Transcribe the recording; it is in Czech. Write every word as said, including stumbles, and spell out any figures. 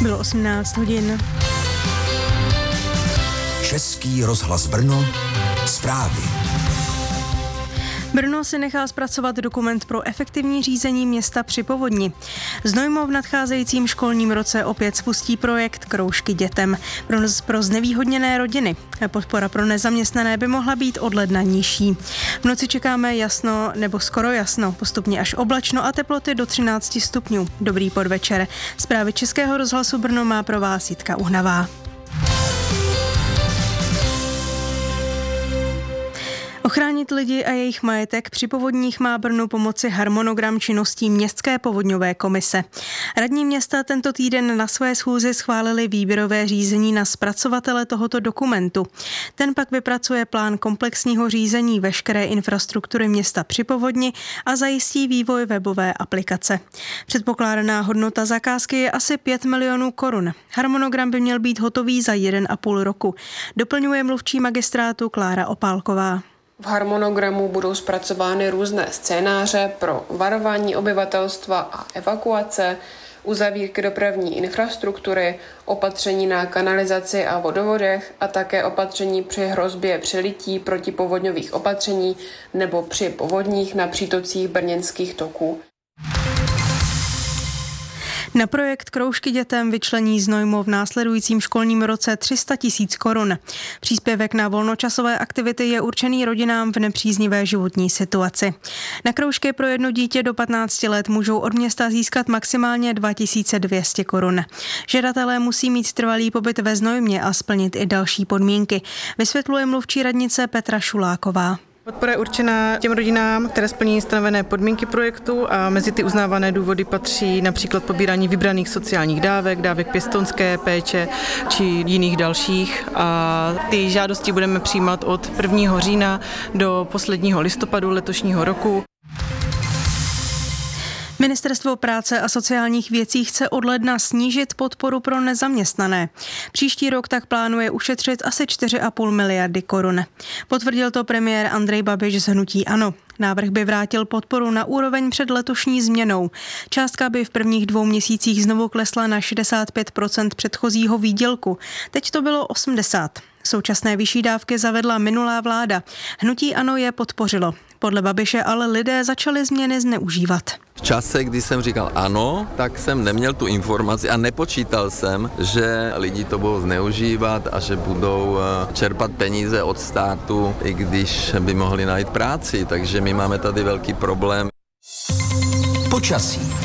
Bylo osmnáct hodin. Český rozhlas Brno, zprávy. Brno si nechá zpracovat dokument pro efektivní řízení města při povodni. Znojmo v nadcházejícím školním roce opět spustí projekt Kroužky dětem pro, pro znevýhodněné rodiny. Podpora pro nezaměstnané by mohla být od ledna nižší. V noci čekáme jasno nebo skoro jasno, postupně až oblačno a teploty do třináct stupňů. Dobrý podvečer. Zprávy Českého rozhlasu Brno má pro vás Jitka Uhnavá. Ochránit lidi a jejich majetek při povodních má Brnu pomoci harmonogram činností Městské povodňové komise. Radní města tento týden na své schůzi schválili výběrové řízení na zpracovatele tohoto dokumentu. Ten pak vypracuje plán komplexního řízení veškeré infrastruktury města při povodni a zajistí vývoj webové aplikace. Předpokládaná hodnota zakázky je asi pět milionů korun. Harmonogram by měl být hotový za jeden a půl roku. Doplňuje mluvčí magistrátu Klára Opálková. V harmonogramu budou zpracovány různé scénáře pro varování obyvatelstva a evakuace, uzavírky dopravní infrastruktury, opatření na kanalizaci a vodovodech a také opatření při hrozbě přelití protipovodňových opatření nebo při povodních na přítocích brněnských toků. Na projekt Kroužky dětem vyčlení Znojmo v následujícím školním roce tři sta tisíc korun. Příspěvek na volnočasové aktivity je určený rodinám v nepříznivé životní situaci. Na kroužky pro jedno dítě do patnácti let můžou od města získat maximálně dva tisíce dvě stě korun. Žadatelé musí mít trvalý pobyt ve Znojmě a splnit i další podmínky, vysvětluje mluvčí radnice Petra Šuláková. Podpora je určená těm rodinám, které splní stanovené podmínky projektu a mezi ty uznávané důvody patří například pobírání vybraných sociálních dávek, dávek pěstounské péče či jiných dalších. A ty žádosti budeme přijímat od prvního října do posledního listopadu letošního roku. Ministerstvo práce a sociálních věcí chce od ledna snížit podporu pro nezaměstnané. Příští rok tak plánuje ušetřit asi čtyři a půl miliardy korun. Potvrdil to premiér Andrej Babiš z hnutí ANO. Návrh by vrátil podporu na úroveň před letošní změnou. Částka by v prvních dvou měsících znovu klesla na šedesát pět procent předchozího výdělku. Teď to bylo osmdesát. Současné vyšší dávky zavedla minulá vláda. Hnutí ANO je podpořilo. Podle Babiše ale lidé začali změny zneužívat. V čase, kdy jsem říkal ano, tak jsem neměl tu informaci a nepočítal jsem, že lidi to budou zneužívat a že budou čerpat peníze od státu, i když by mohli najít práci. Takže my máme tady velký problém. Počasí.